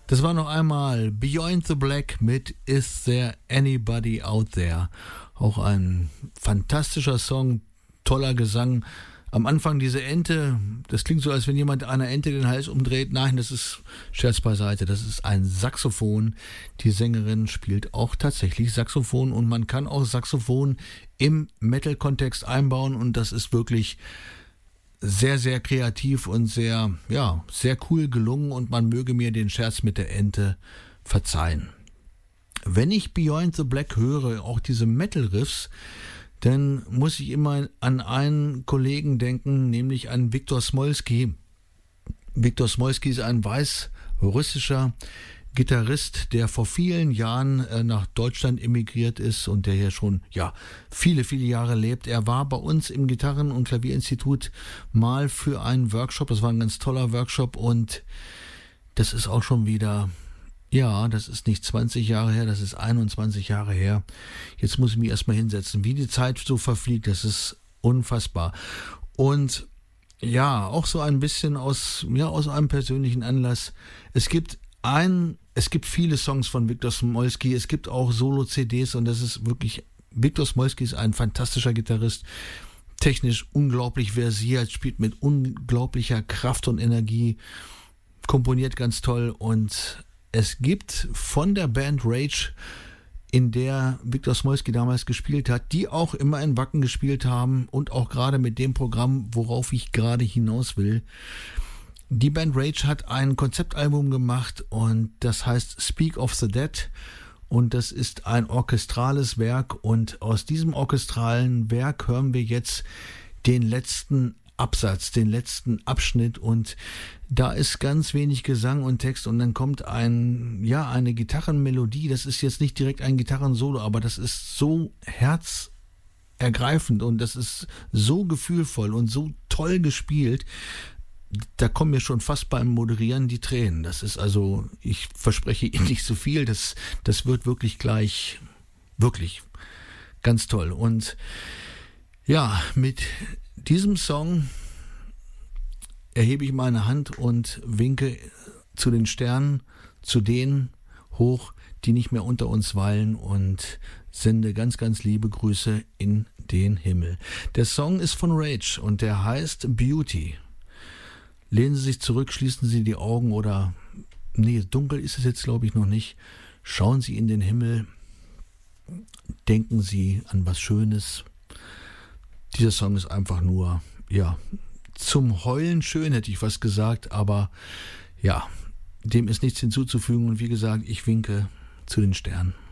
Das war noch einmal Beyond the Black mit Is There Anybody Out There? Auch ein fantastischer Song, toller Gesang. Am Anfang diese Ente, das klingt so, als wenn jemand einer Ente den Hals umdreht. Nein, das ist Scherz beiseite, das ist ein Saxophon. Die Sängerin spielt auch tatsächlich Saxophon und man kann auch Saxophon im Metal-Kontext einbauen und das ist wirklich sehr, sehr kreativ und sehr cool gelungen und man möge mir den Scherz mit der Ente verzeihen. Wenn ich Beyond the Black höre, auch diese Metal-Riffs, dann muss ich immer an einen Kollegen denken, nämlich an Viktor Smolski. Viktor Smolski ist ein weißrussischer Gitarrist, der vor vielen Jahren nach Deutschland emigriert ist und der hier schon viele, viele Jahre lebt. Er war bei uns im Gitarren- und Klavierinstitut mal für einen Workshop. Das war ein ganz toller Workshop und das ist auch schon wieder, das ist nicht 20 Jahre her, das ist 21 Jahre her. Jetzt muss ich mich erstmal hinsetzen. Wie die Zeit so verfliegt, das ist unfassbar. Und auch so ein bisschen aus einem persönlichen Anlass. Es gibt viele Songs von Viktor Smolski, es gibt auch Solo-CDs und das ist wirklich, Viktor Smolski ist ein fantastischer Gitarrist, technisch unglaublich versiert, spielt mit unglaublicher Kraft und Energie, komponiert ganz toll und es gibt von der Band Rage, in der Viktor Smolski damals gespielt hat, die auch immer in Wacken gespielt haben und auch gerade mit dem Programm, worauf ich gerade hinaus will. Die Band Rage hat ein Konzeptalbum gemacht und das heißt Speak of the Dead und das ist ein orchestrales Werk und aus diesem orchestralen Werk hören wir jetzt den letzten Absatz, den letzten Abschnitt und da ist ganz wenig Gesang und Text und dann kommt eine Gitarrenmelodie, das ist jetzt nicht direkt ein Gitarrensolo, aber das ist so herzergreifend und das ist so gefühlvoll und so toll gespielt. Da kommen mir schon fast beim Moderieren die Tränen. Das ist also, ich verspreche Ihnen nicht so viel, das wird wirklich gleich, wirklich ganz toll. Und mit diesem Song erhebe ich meine Hand und winke zu den Sternen, zu denen hoch, die nicht mehr unter uns weilen und sende ganz, ganz liebe Grüße in den Himmel. Der Song ist von Rage und der heißt Beauty. Lehnen Sie sich zurück, schließen Sie die Augen dunkel ist es jetzt glaube ich noch nicht. Schauen Sie in den Himmel, denken Sie an was Schönes. Dieser Song ist einfach nur, zum Heulen schön, hätte ich fast gesagt, aber dem ist nichts hinzuzufügen und wie gesagt, ich winke zu den Sternen.